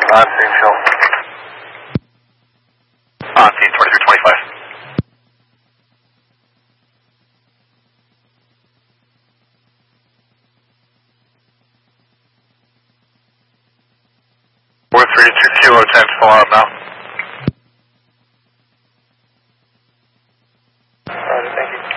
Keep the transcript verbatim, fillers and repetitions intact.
On scene, show. On scene, twenty-three twenty-five. four three two kilo ten, full arm now. Roger, thank you.